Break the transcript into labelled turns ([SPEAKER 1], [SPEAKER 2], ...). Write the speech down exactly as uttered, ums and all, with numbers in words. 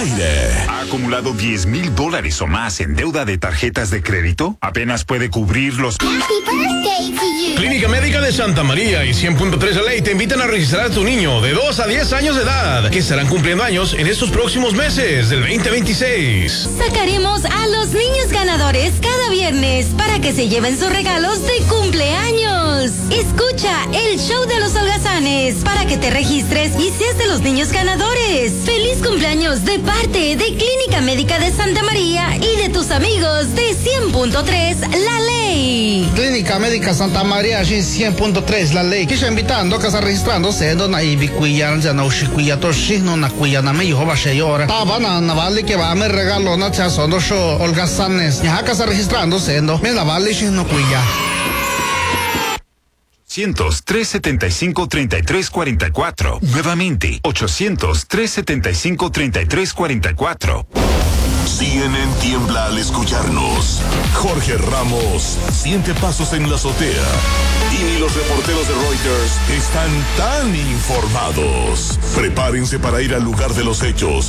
[SPEAKER 1] aire.
[SPEAKER 2] ¿Ha acumulado diez mil dólares o más en deuda de tarjetas de crédito? Apenas puede cubrir los...
[SPEAKER 3] Clínica Médica de Santa María y cien punto tres La Ley te invitan a registrar a tu niño de dos a diez años de edad, que estarán cumpliendo años en estos próximos meses del veinte veintiséis.
[SPEAKER 4] Sacaremos a los niños ganadores cada viernes para que se lleven sus regalos de cumpleaños. Escucha el show de los holgazanes para que te registres y seas de los niños ganadores. ¡Feliz cumpleaños de parte de Clínica Médica de Santa María y de tus amigos de cien punto tres La Ley!
[SPEAKER 5] Clínica Médica Santa Maria și cien punto tres La Ley. Kisha invitando que está registrándose do na ibi kuya ya na ushi kuya to shi no na kuya na me yo ba she yora. Taba na na vale que va me regalo na cha sondo show holgazanes. Ya que está registrándose do me la vale shi no kuya.
[SPEAKER 2] ochocientos, trescientos setenta y cinco, treinta y tres cuarenta y cuatro. Nuevamente, ochocientos, trescientos setenta y cinco, treinta y tres cuarenta y cuatro.
[SPEAKER 1] C N N tiembla al escucharnos. Jorge Ramos siente pasos en la azotea. Y ni los reporteros de Reuters están tan informados. Prepárense para ir al lugar de los hechos